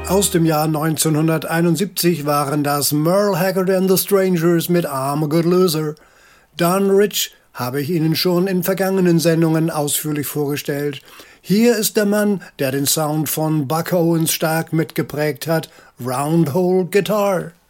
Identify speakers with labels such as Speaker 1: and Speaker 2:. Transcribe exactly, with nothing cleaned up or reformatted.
Speaker 1: Aus dem Jahr neunzehnhunderteinundsiebzig waren das Merle Haggard and the Strangers mit I'm a Good Loser. Don Rich habe ich Ihnen schon in vergangenen Sendungen ausführlich vorgestellt. Hier ist der Mann, der den Sound von Buck Owens stark mitgeprägt hat, Round Hole Guitar.